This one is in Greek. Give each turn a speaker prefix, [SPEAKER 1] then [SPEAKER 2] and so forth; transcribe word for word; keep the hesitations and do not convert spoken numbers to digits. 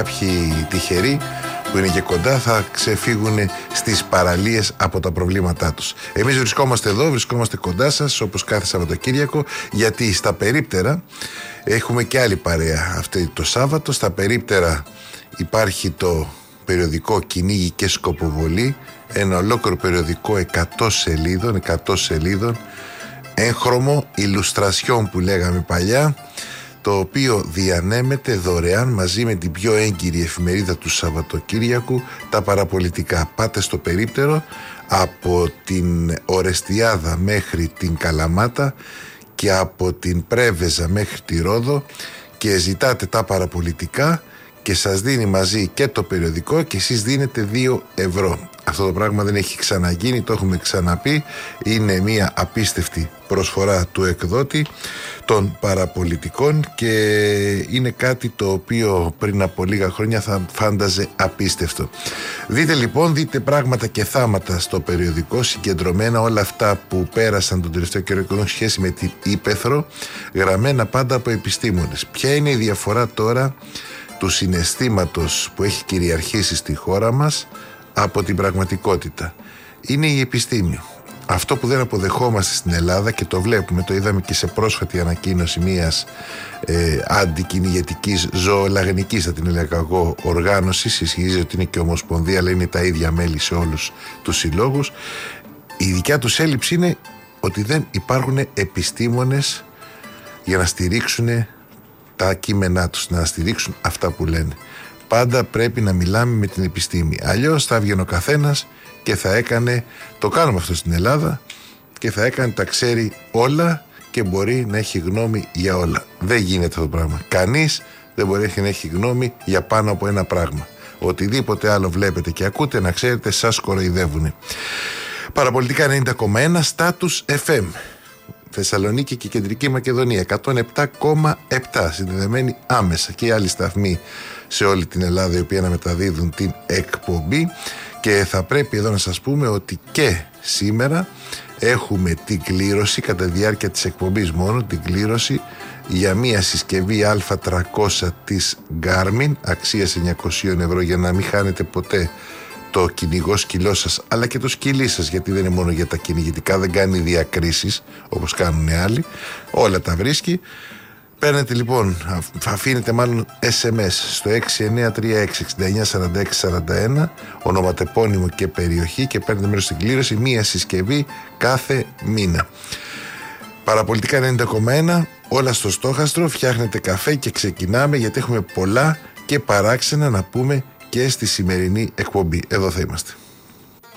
[SPEAKER 1] κάποιοι τυχεροί που είναι και κοντά θα ξεφύγουν στις παραλίες από τα προβλήματά τους. Εμείς βρισκόμαστε εδώ, βρισκόμαστε κοντά σας όπως κάθε Σαββατοκύριακο, γιατί στα περίπτερα έχουμε και άλλη παρέα αυτή το Σάββατο. Στα περίπτερα υπάρχει το περιοδικό Κυνήγι και Σκοποβολή, ένα ολόκληρο περιοδικό εκατό σελίδων, εκατό σελίδων, έγχρωμο, ηλουστρασιόν που λέγαμε παλιά, το οποίο διανέμεται δωρεάν μαζί με την πιο έγκυρη εφημερίδα του Σαββατοκύριακου, τα παραπολιτικά. Πάτε στο περίπτερο από την Ορεστιάδα μέχρι την Καλαμάτα και από την Πρέβεζα μέχρι τη Ρόδο και ζητάτε τα παραπολιτικά και σας δίνει μαζί και το περιοδικό και εσείς δίνετε δύο ευρώ. Αυτό το πράγμα δεν έχει ξαναγίνει, το έχουμε ξαναπεί. Είναι μια απίστευτη προσφορά του εκδότη των παραπολιτικών και είναι κάτι το οποίο πριν από λίγα χρόνια θα φάνταζε απίστευτο. Δείτε λοιπόν, δείτε πράγματα και θάματα στο περιοδικό, συγκεντρωμένα όλα αυτά που πέρασαν τον τελευταίο καιρό και έχουν σχέση με την ύπαιθρο, γραμμένα πάντα από επιστήμονες. Ποια είναι η διαφορά τώρα του συναισθήματος που έχει κυριαρχήσει στη χώρα μας από την πραγματικότητα? Είναι η επιστήμη. Αυτό που δεν αποδεχόμαστε στην Ελλάδα και το βλέπουμε, το είδαμε και σε πρόσφατη ανακοίνωση μιας ε, αντικυνηγετικής ζωολαγνικής, θα την έλεγα εγώ, οργάνωσης, ισχυρίζει ότι είναι και ομοσπονδία αλλά είναι τα ίδια μέλη σε όλους τους συλλόγους. Η δικιά τους έλλειψη είναι ότι δεν υπάρχουν επιστήμονες για να στηρίξουν τα κείμενά τους, να στηρίξουν αυτά που λένε. Πάντα πρέπει να μιλάμε με την επιστήμη. Αλλιώς θα έβγαινε ο καθένας και θα έκανε, το κάνουμε αυτό στην Ελλάδα, και θα έκανε τα ξέρει όλα και μπορεί να έχει γνώμη για όλα. Δεν γίνεται αυτό το πράγμα. Κανείς δεν μπορεί να έχει γνώμη για πάνω από ένα πράγμα. Οτιδήποτε άλλο βλέπετε και ακούτε, να ξέρετε, σας κοροϊδεύουνε. Παραπολιτικά ενενήντα κόμμα ένα, Status εφ εμ. Θεσσαλονίκη και Κεντρική Μακεδονία εκατόν επτά κόμμα επτά, συνδεδεμένοι άμεσα, και οι άλλοι σταθμοί σε όλη την Ελλάδα οι οποίοι αναμεταδίδουν την εκπομπή. Και θα πρέπει εδώ να σας πούμε ότι και σήμερα έχουμε την κλήρωση, κατά τη διάρκεια της εκπομπής μόνο, την κλήρωση για μια συσκευή Α τριακόσια της Garmin αξίας εννιακόσια ευρώ, για να μην χάνετε ποτέ το κυνηγό σκυλό σας αλλά και το σκυλί σας, γιατί δεν είναι μόνο για τα κυνηγητικά, δεν κάνει διακρίσεις όπως κάνουν οι άλλοι, όλα τα βρίσκει. Παίρνετε λοιπόν, αφήνετε μάλλον ες εμ ες στο έξι εννιά τρία έξι έξι εννιά τέσσερα έξι τέσσερα ένα, ονοματεπώνυμο και περιοχή, και παίρνετε μέρος στην κλήρωση μία συσκευή κάθε μήνα. Παραπολιτικά ενενήντα κόμμα ένα, όλα στο στόχαστρο, φτιάχνετε καφέ και ξεκινάμε, γιατί έχουμε πολλά και παράξενα να πούμε και στη σημερινή εκπομπή. Εδώ θα είμαστε.